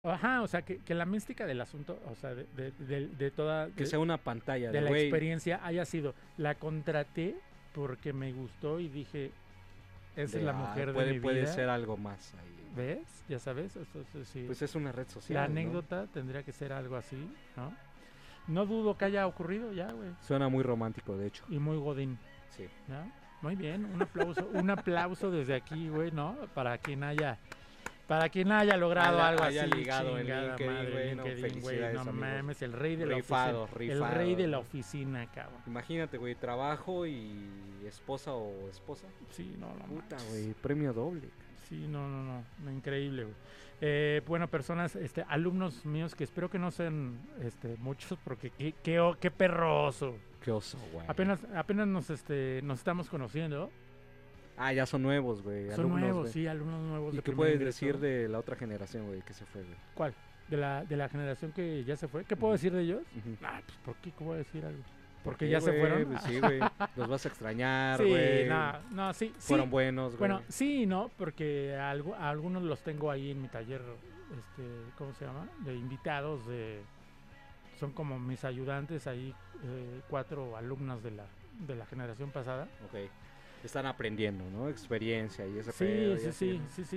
Ajá, o sea, que la mística del asunto, o sea, de toda... Que sea una pantalla de la güey, experiencia haya sido, la contraté porque me gustó y dije, esa es la mujer de mi vida. Puede ser algo más ahí. ¿Ves? Ya sabes, eso sí. Pues es una red social, la anécdota tendría que ser algo así, ¿no? No dudo que haya ocurrido ya, güey. Suena muy romántico, de hecho. Y muy godín. Sí. ¿No? Muy bien, un aplauso desde aquí, güey, ¿no? Para quien haya logrado algo haya así, ligado en chingada LinkedIn, madre, güey, LinkedIn, güey, no amigos. mames, el rey de Rifado, la oficina. El rey de la oficina, cabrón. Imagínate, güey, trabajo y esposa o esposa. Sí, no, puta, güey, premio doble. Sí, no, increíble, güey. Bueno, personas, alumnos míos que espero que no sean muchos porque qué perroso. Qué oso, güey. Apenas nos estamos conociendo. Ah, ya son nuevos, güey. Son alumnos, nuevos, güey. Sí, alumnos nuevos. ¿Y qué puedes decir de la otra generación, güey, que se fue, güey? ¿Cuál? ¿De la generación que ya se fue? ¿Qué puedo decir de ellos? Ah, pues ¿por qué? ¿Cómo voy a decir algo? Porque ya se fueron. Pues sí, güey. Los vas a extrañar, güey. Sí, no, sí. Fueron buenos, güey. Bueno, sí, no, porque a algunos los tengo ahí en mi taller, ¿cómo se llama? De invitados, son como mis ayudantes ahí, 4 alumnas de la generación pasada. Ok. Están aprendiendo, ¿no? Experiencia y ese pedo. Sí.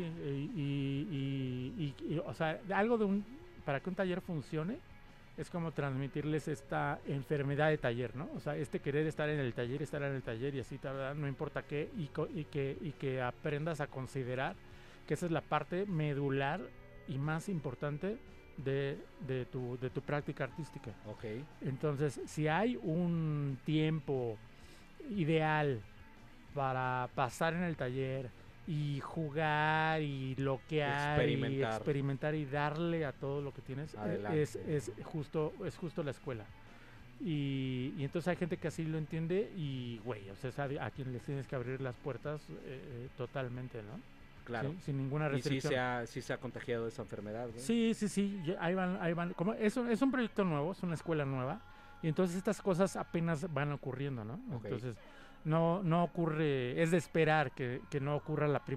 Y, o sea, algo para que un taller funcione es como transmitirles esta enfermedad de taller, ¿no? O sea, querer estar en el taller y así, ¿verdad? No importa qué, y que aprendas a considerar que esa es la parte medular y más importante de tu práctica artística. Ok. Entonces, si hay un tiempo ideal para pasar en el taller y jugar y loquear y experimentar y darle a todo lo que tienes, es justo la escuela. Y entonces hay gente que así lo entiende y, güey, o sea, a quien les tienes que abrir las puertas totalmente, ¿no? Claro. ¿Sí? Sin ninguna restricción. Y sí se ha contagiado de esa enfermedad, ¿no? Sí. Ahí van. Como es un proyecto nuevo, es una escuela nueva. Y entonces estas cosas apenas van ocurriendo, ¿no? Okay. Entonces no ocurre, es de esperar que no ocurra la primera